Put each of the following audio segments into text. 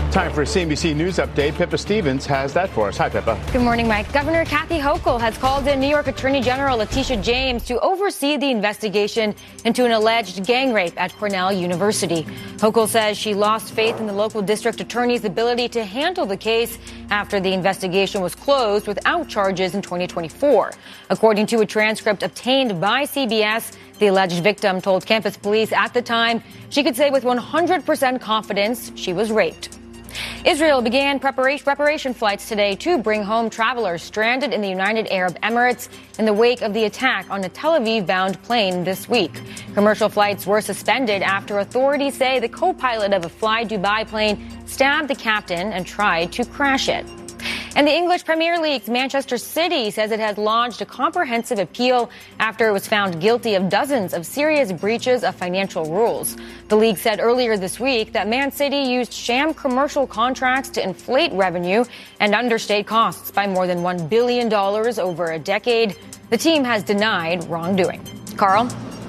Time for a CNBC News update. Pippa Stevens has that for us. Hi, Pippa. Good morning, Mike. Governor Kathy Hochul has called in New York Attorney General Letitia James to oversee the investigation into an alleged gang rape at Cornell University. Hochul says she lost faith in the local district attorney's ability to handle the case after the investigation was closed without charges in 2024. According to a transcript obtained by CBS, the alleged victim told campus police at the time she could say with 100% confidence she was raped. Israel began preparation flights today to bring home travelers stranded in the United Arab Emirates in the wake of the attack on a Tel Aviv-bound plane this week. Commercial flights were suspended after authorities say the co-pilot of a Fly Dubai plane stabbed the captain and tried to crash it. And the English Premier League's Manchester City says it has launched a comprehensive appeal after it was found guilty of dozens of serious breaches of financial rules. The league said earlier this week that Man City used sham commercial contracts to inflate revenue and understate costs by more than $1 billion over a decade. The team has denied wrongdoing. Carl?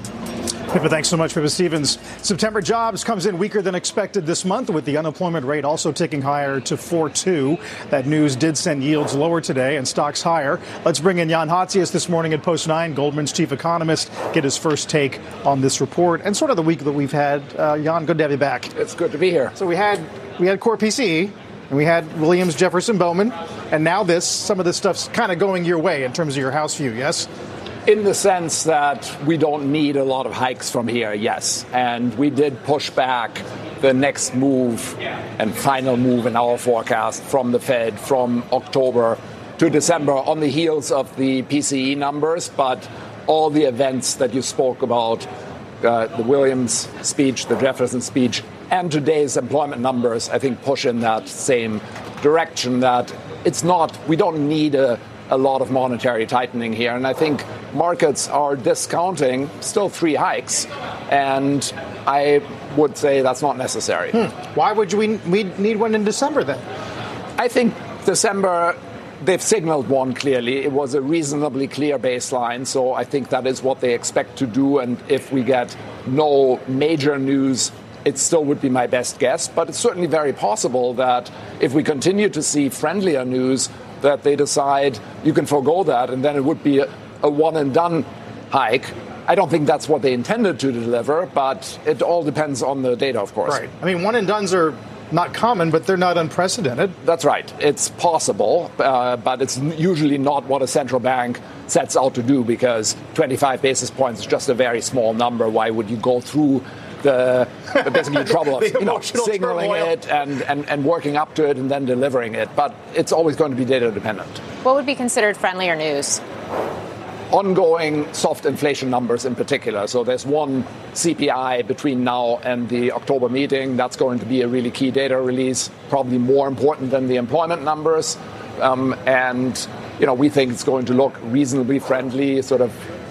Pippa, thanks so much, Pippa Stevens. September jobs comes in weaker than expected this month, with the unemployment rate also ticking higher to 4.2. That news did send yields lower today and stocks higher. Let's bring in Jan Hatzius this morning at Post 9, Goldman's chief economist, get his first take on this report and sort of the week that we've had. Jan, good to have you back. It's good to be here. So we had core PCE, and we had Williams, Jefferson, Bowman, and now some of this stuff's kind of going your way in terms of your house view, yes? In the sense that we don't need a lot of hikes from here, yes. And we did push back the next move and final move in our forecast from the Fed from October to December on the heels of the PCE numbers. But all the events that you spoke about, the Williams speech, the Jefferson speech, and today's employment numbers, I think push in that same direction, that we don't need a lot of monetary tightening here. And I think markets are discounting still 3 hikes. And I would say that's not necessary. Why would we need one in December then? I think December, they've signaled one clearly. It was a reasonably clear baseline. So I think that is what they expect to do. And if we get no major news, it still would be my best guess. But it's certainly very possible that if we continue to see friendlier news, that they decide you can forego that, and then it would be a one-and-done hike. I don't think that's what they intended to deliver, but it all depends on the data, of course. Right. I mean, one-and-dones are not common, but they're not unprecedented. That's right. It's possible, but it's usually not what a central bank sets out to do, because 25 basis points is just a very small number. Why would you go through the basically trouble of signaling turmoil, it and working up to it and then delivering it? But it's always going to be data dependent. What would be considered friendlier news? Ongoing soft inflation numbers in particular. So there's one CPI between now and the October meeting. That's going to be a really key data release, probably more important than the employment numbers. And we think it's going to look reasonably friendly, sort of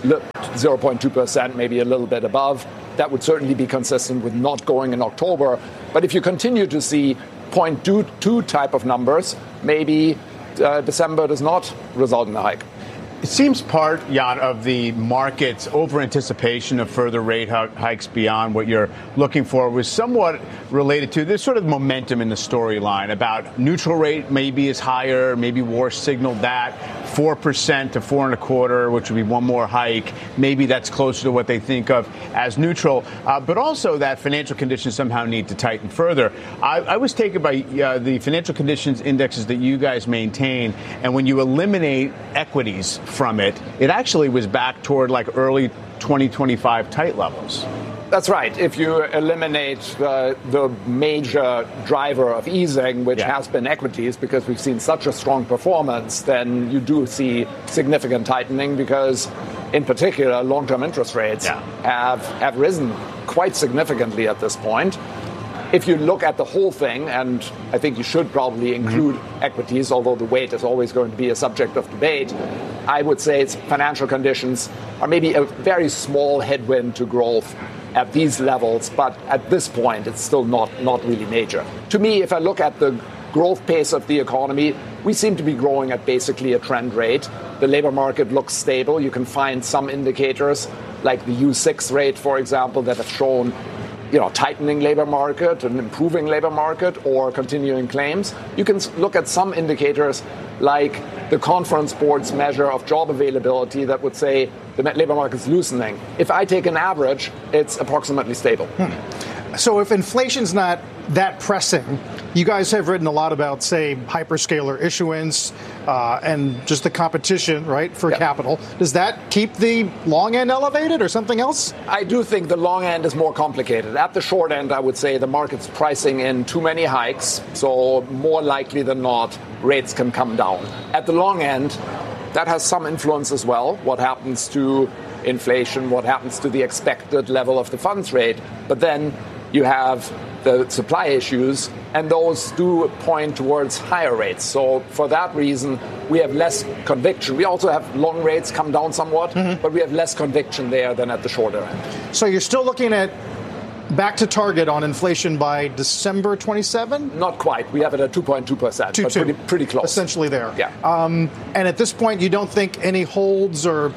0.2%, maybe a little bit above. That would certainly be consistent with not going in October. But if you continue to see 0.22 type of numbers, maybe December does not result in a hike. It seems part, Jan, of the market's over-anticipation of further rate hikes beyond what you're looking for was somewhat related to this sort of momentum in the storyline about neutral rate maybe is higher, maybe war signaled that, 4% to 4.25%, which would be one more hike. Maybe that's closer to what they think of as neutral, but also that financial conditions somehow need to tighten further. I was taken by the financial conditions indexes that you guys maintain, and when you eliminate equities from it, it actually was back toward like early 2025 tight levels. That's right. If you eliminate the major driver of easing, which has been equities, because we've seen such a strong performance, then you do see significant tightening because, in particular, long-term interest rates have risen quite significantly at this point. If you look at the whole thing, and I think you should probably include equities, although the weight is always going to be a subject of debate, I would say its financial conditions are maybe a very small headwind to growth at these levels, but at this point, it's still not really major. To me, if I look at the growth pace of the economy, we seem to be growing at basically a trend rate. The labor market looks stable. You can find some indicators, like the U6 rate, for example, that have shown tightening labor market, an improving labor market, or continuing claims. You can look at some indicators like the Conference Board's measure of job availability that would say the labor market is loosening. If I take an average, it's approximately stable. So if inflation's not that pressing, you guys have written a lot about, say, hyperscaler issuance and just the competition, right, for capital. Does that keep the long end elevated or something else? I do think the long end is more complicated. At the short end, I would say the market's pricing in too many hikes, so more likely than not, rates can come down. At the long end, that has some influence as well, what happens to inflation, what happens to the expected level of the funds rate. But then you have the supply issues, and those do point towards higher rates. So for that reason, we have less conviction. We also have long rates come down somewhat, but we have less conviction there than at the shorter end. So you're still looking at back to target on inflation by December 27? Not quite. We have it at 2.2%, but pretty close. Essentially there. Yeah. And at this point, you don't think any holds or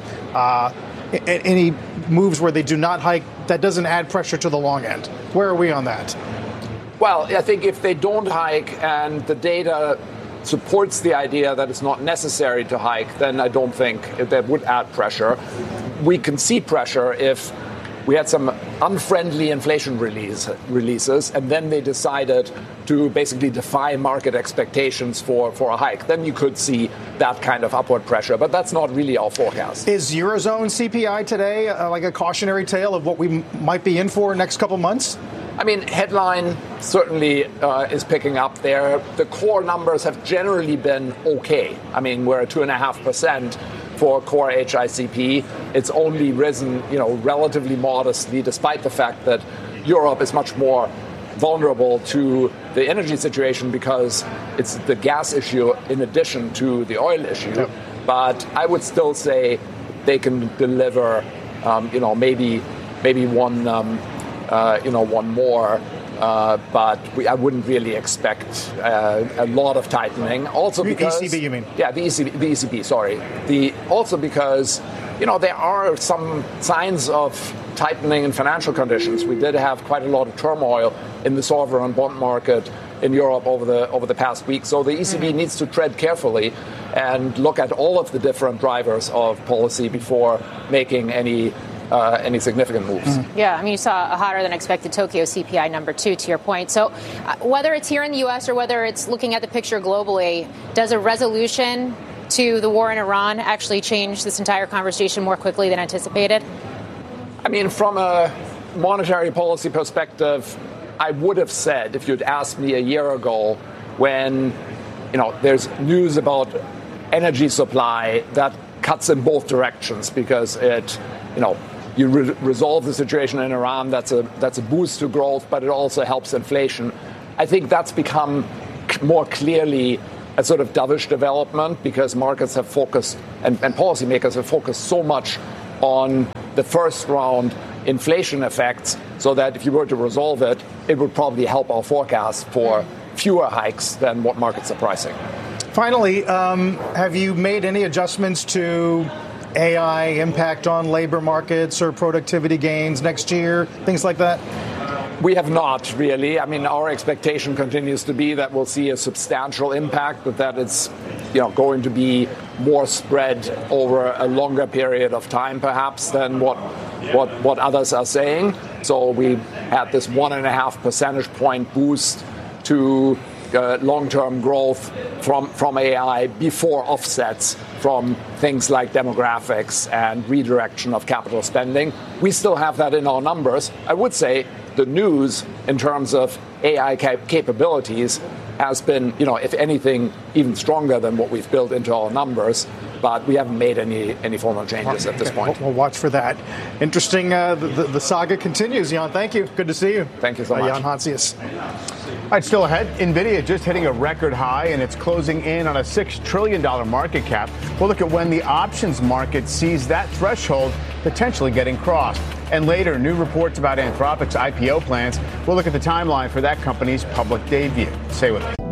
any moves where they do not hike, that doesn't add pressure to the long end? Where are we on that? Well, I think if they don't hike and the data supports the idea that it's not necessary to hike, then I don't think that would add pressure. We can see pressure if we had some unfriendly inflation releases, and then they decided to basically defy market expectations for a hike. Then you could see that kind of upward pressure, but that's not really our forecast. Is Eurozone CPI today like a cautionary tale of what we might be in for next couple months? I mean, headline certainly is picking up there. The core numbers have generally been okay. I mean, we're at 2.5%. For core HICP, it's only risen, relatively modestly, despite the fact that Europe is much more vulnerable to the energy situation because it's the gas issue in addition to the oil issue. Yep. But I would still say they can deliver, maybe one more. But I wouldn't really expect a lot of tightening. Also because ECB, you mean? Yeah, the ECB. Sorry. Also because there are some signs of tightening in financial conditions. We did have quite a lot of turmoil in the sovereign bond market in Europe over the past week. So the ECB needs to tread carefully and look at all of the different drivers of policy before making any significant moves. Yeah, I mean, you saw a hotter than expected Tokyo CPI number 2, to your point. So whether it's here in the U.S. or whether it's looking at the picture globally, does a resolution to the war in Iran actually change this entire conversation more quickly than anticipated? I mean, from a monetary policy perspective, I would have said, if you'd asked me a year ago when, there's news about energy supply that cuts in both directions because it, you resolve the situation in Iran, that's a boost to growth, but it also helps inflation. I think that's become more clearly a sort of dovish development because markets have focused and policymakers have focused so much on the first round inflation effects so that if you were to resolve it, it would probably help our forecast for fewer hikes than what markets are pricing. Finally, have you made any adjustments to AI impact on labor markets or productivity gains next year, things like that? We have not really. I mean, our expectation continues to be that we'll see a substantial impact, but that it's going to be more spread over a longer period of time, perhaps, than what others are saying. So we had this 1.5 percentage point boost to long-term growth from AI before offsets from things like demographics and redirection of capital spending. We still have that in our numbers. I would say the news in terms of AI capabilities has been, if anything, even stronger than what we've built into our numbers. But we haven't made any formal changes at this point. We'll watch for that. Interesting. The saga continues. Jan, thank you. Good to see you. Thank you so much. Jan Hatzius. All right, still ahead. NVIDIA just hitting a record high, and it's closing in on a $6 trillion market cap. We'll look at when the options market sees that threshold potentially getting crossed. And later, new reports about Anthropic's IPO plans. We'll look at the timeline for that company's public debut. Stay with us.